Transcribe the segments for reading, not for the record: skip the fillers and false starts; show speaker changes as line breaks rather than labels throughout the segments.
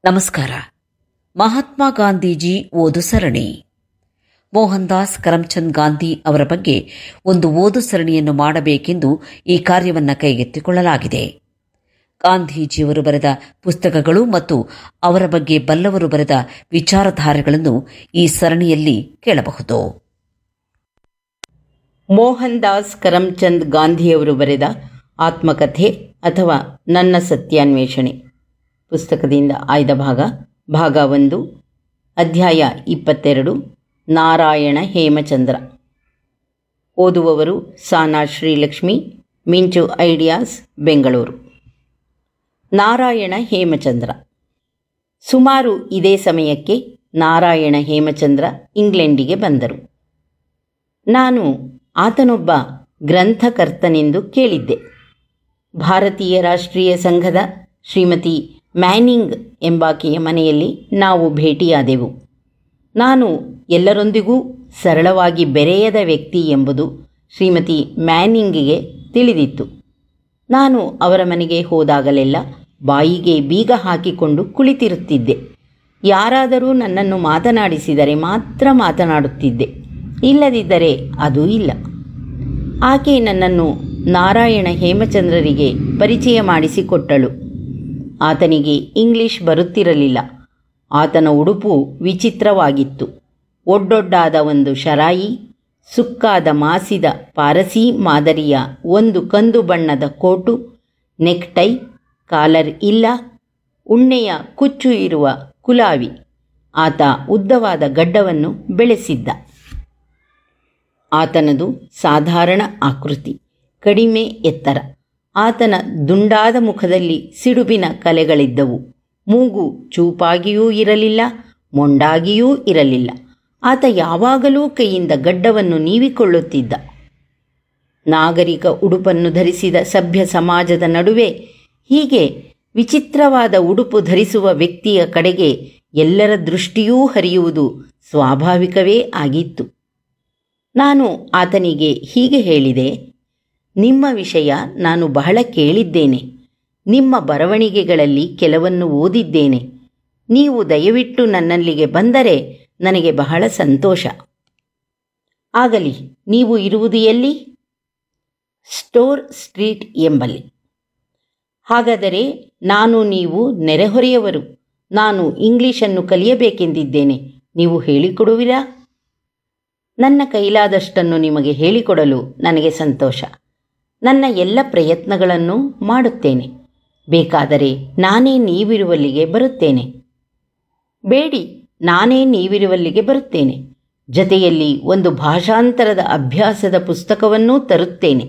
ನಮಸ್ಕಾರ. ಮಹಾತ್ಮ ಗಾಂಧೀಜಿ ಓದು ಸರಣಿ. ಮೋಹನ್ ದಾಸ್ ಕರಮ್ಚಂದ್ ಗಾಂಧಿ ಅವರ ಬಗ್ಗೆ ಒಂದು ಓದು ಸರಣಿಯನ್ನು ಮಾಡಬೇಕೆಂದು ಈ ಕಾರ್ಯವನ್ನು ಕೈಗೆತ್ತಿಕೊಳ್ಳಲಾಗಿದೆ. ಗಾಂಧೀಜಿಯವರು ಬರೆದ ಪುಸ್ತಕಗಳು ಮತ್ತು ಅವರ ಬಗ್ಗೆ ಬಲ್ಲವರು ಬರೆದ ವಿಚಾರಧಾರೆಗಳನ್ನು ಈ ಸರಣಿಯಲ್ಲಿ ಕೇಳಬಹುದು.
ಮೋಹನ್ ದಾಸ್ ಕರಮ್ಚಂದ್ ಗಾಂಧಿಯವರು ಬರೆದ ಆತ್ಮಕಥೆ ಅಥವಾ ನನ್ನ ಸತ್ಯಾನ್ವೇಷಣೆ ಪುಸ್ತಕದಿಂದ ಆಯ್ದ ಭಾಗ 1, ಅಧ್ಯಾಯ 22, ನಾರಾಯಣ ಹೇಮಚಂದ್ರ. ಓದುವವರು ಸಾನಾ ಶ್ರೀಲಕ್ಷ್ಮಿ, ಮಿಂಚು ಐಡಿಯಾಸ್, ಬೆಂಗಳೂರು. ನಾರಾಯಣ ಹೇಮಚಂದ್ರ. ಸುಮಾರು ಇದೇ ಸಮಯಕ್ಕೆ ನಾರಾಯಣ ಹೇಮಚಂದ್ರ ಇಂಗ್ಲೆಂಡಿಗೆ ಬಂದರು. ನಾನು ಆತನೊಬ್ಬ ಗ್ರಂಥಕರ್ತನೆಂದು ಕೇಳಿದ್ದೆ. ಭಾರತೀಯ ರಾಷ್ಟ್ರೀಯ ಸಂಘದ ಶ್ರೀಮತಿ ಮ್ಯಾನಿಂಗ್ ಎಂಬಾಕೆಯ ಮನೆಯಲ್ಲಿ ನಾವು ಭೇಟಿಯಾದೆವು. ನಾನು ಎಲ್ಲರೊಂದಿಗೂ ಸರಳವಾಗಿ ಬೆರೆಯದ ವ್ಯಕ್ತಿ ಎಂಬುದು ಶ್ರೀಮತಿ ಮ್ಯಾನಿಂಗಿಗೆ ತಿಳಿದಿತ್ತು. ನಾನು ಅವರ ಮನೆಗೆ ಹೋದಾಗಲೆಲ್ಲ ಬಾಯಿಗೆ ಬೀಗ ಹಾಕಿಕೊಂಡು ಕುಳಿತಿರುತ್ತಿದ್ದೆ. ಯಾರಾದರೂ ನನ್ನನ್ನು ಮಾತನಾಡಿಸಿದರೆ ಮಾತ್ರ ಮಾತನಾಡುತ್ತಿದ್ದೆ, ಇಲ್ಲದಿದ್ದರೆ ಅದೂ ಇಲ್ಲ. ಆಕೆ ನನ್ನನ್ನು ನಾರಾಯಣ ಹೇಮಚಂದ್ರರಿಗೆ ಪರಿಚಯ ಮಾಡಿಸಿಕೊಟ್ಟಳು. ಆತನಿಗೆ ಇಂಗ್ಲಿಷ್ ಬರುತ್ತಿರಲಿಲ್ಲ. ಆತನ ಉಡುಪು ವಿಚಿತ್ರವಾಗಿತ್ತು. ಒಡ್ಡೊಡ್ಡಾದ ಒಂದು ಶರಾಯಿ, ಸುಕ್ಕಾದ ಮಾಸಿದ ಪಾರಸಿ ಮಾದರಿಯ ಒಂದು ಕಂದು ಬಣ್ಣದ ಕೋಟು, ನೆಕ್ಟೈ, ಕಾಲರ್ ಇಲ್ಲ, ಉಣ್ಣೆಯ ಕುಚ್ಚು ಇರುವ ಕುಲಾವಿ. ಆತ ಉದ್ದವಾದ ಗಡ್ಡವನ್ನು ಬೆಳೆಸಿದ್ದ. ಆತನದು ಸಾಧಾರಣ ಆಕೃತಿ, ಕಡಿಮೆ ಎತ್ತರ. ಆತನ ದುಂಡಾದ ಮುಖದಲ್ಲಿ ಸಿಡುಬಿನ ಕಲೆಗಳಿದ್ದವು. ಮೂಗು ಚೂಪಾಗಿಯೂ ಇರಲಿಲ್ಲ, ಮೊಂಡಾಗಿಯೂ ಇರಲಿಲ್ಲ. ಆತ ಯಾವಾಗಲೂ ಕೈಯಿಂದ ಗಡ್ಡವನ್ನು ನೀವಿಕೊಳ್ಳುತ್ತಿದ್ದ. ನಾಗರಿಕ ಉಡುಪನ್ನು ಧರಿಸಿದ ಸಭ್ಯ ಸಮಾಜದ ನಡುವೆ ಹೀಗೆ ವಿಚಿತ್ರವಾದ ಉಡುಪು ಧರಿಸುವ ವ್ಯಕ್ತಿಯ ಕಡೆಗೆ ಎಲ್ಲರ ದೃಷ್ಟಿಯೂ ಹರಿಯುವುದು ಸ್ವಾಭಾವಿಕವೇ ಆಗಿತ್ತು. ನಾನು ಆತನಿಗೆ ಹೀಗೆ ಹೇಳಿದೆ, ನಿಮ್ಮ ವಿಷಯ ನಾನು ಬಹಳ ಕೇಳಿದ್ದೇನೆ. ನಿಮ್ಮ ಬರವಣಿಗೆಗಳಲ್ಲಿ ಕೆಲವನ್ನು ಓದಿದ್ದೇನೆ. ನೀವು ದಯವಿಟ್ಟು ನನ್ನಲ್ಲಿಗೆ ಬಂದರೆ ನನಗೆ ಬಹಳ ಸಂತೋಷ. ಆಗಲಿ, ನೀವು ಇರುವುದು ಎಲ್ಲಿ? ಸ್ಟೋರ್ ಸ್ಟ್ರೀಟ್ ಎಂಬಲ್ಲಿ. ಹಾಗಾದರೆ ನೀವು ನೆರೆಹೊರೆಯವರು. ನಾನು ಇಂಗ್ಲಿಷನ್ನು ಕಲಿಯಬೇಕೆಂದಿದ್ದೇನೆ. ನೀವು ಹೇಳಿಕೊಡುವಿರಾ? ನನ್ನ ಕೈಲಾದಷ್ಟನ್ನು ನಿಮಗೆ ಹೇಳಿಕೊಡಲು ನನಗೆ ಸಂತೋಷ. ನನ್ನ ಎಲ್ಲ ಪ್ರಯತ್ನಗಳನ್ನು ಮಾಡುತ್ತೇನೆ. ಬೇಕಾದರೆ ನಾನೇ ನೀವಿರುವಲ್ಲಿಗೆ ಬರುತ್ತೇನೆ. ಬೇಡಿ, ನಾನೇ ನೀವಿರುವಲ್ಲಿಗೆ ಬರುತ್ತೇನೆ. ಜತೆಯಲ್ಲಿ ಒಂದು ಭಾಷಾಂತರದ ಅಭ್ಯಾಸದ ಪುಸ್ತಕವನ್ನೂ ತರುತ್ತೇನೆ.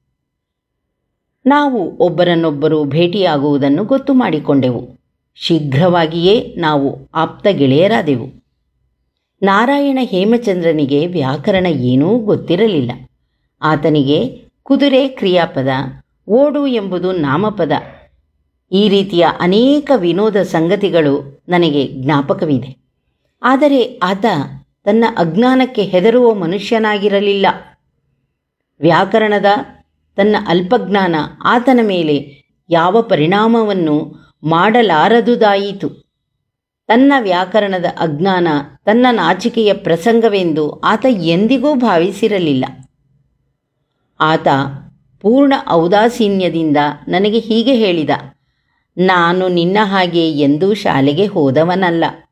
ನಾವು ಒಬ್ಬರನ್ನೊಬ್ಬರು ಭೇಟಿಯಾಗುವುದನ್ನು ಗೊತ್ತು ಮಾಡಿಕೊಂಡೆವು. ಶೀಘ್ರವಾಗಿಯೇ ನಾವು ಆಪ್ತ ಗೆಳೆಯರಾದೆವು. ನಾರಾಯಣ ಹೇಮಚಂದ್ರನಿಗೆ ವ್ಯಾಕರಣ ಏನೂ ಗೊತ್ತಿರಲಿಲ್ಲ. ಆತನಿಗೆ ಕುದುರೆ ಕ್ರಿಯಾಪದ, ಓಡು ಎಂಬುದು ನಾಮಪದ, ಈ ರೀತಿಯ ಅನೇಕ ವಿನೋದ ಸಂಗತಿಗಳು ನನಗೆ ಜ್ಞಾಪಕವಿದೆ. ಆದರೆ ಆತ ತನ್ನ ಅಜ್ಞಾನಕ್ಕೆ ಹೆದರುವ ಮನುಷ್ಯನಾಗಿರಲಿಲ್ಲ. ವ್ಯಾಕರಣದ ತನ್ನ ಅಲ್ಪಜ್ಞಾನ ಆತನ ಮೇಲೆ ಯಾವ ಪರಿಣಾಮವನ್ನು ಮಾಡಲಾರದುದಾಯಿತು. ತನ್ನ ವ್ಯಾಕರಣದ ಅಜ್ಞಾನ ತನ್ನ ನಾಚಿಕೆಯ ಪ್ರಸಂಗವೆಂದು ಆತ ಎಂದಿಗೂ ಭಾವಿಸಿರಲಿಲ್ಲ. ಆತ ಪೂರ್ಣ ಔದಾಸೀನ್ಯದಿಂದ ನನಗೆ ಹೀಗೆ ಹೇಳಿದ, ನಾನು ನಿನ್ನ ಹಾಗೆ ಎಂದೂ ಶಾಲೆಗೆ ಹೋದವನಲ್ಲ.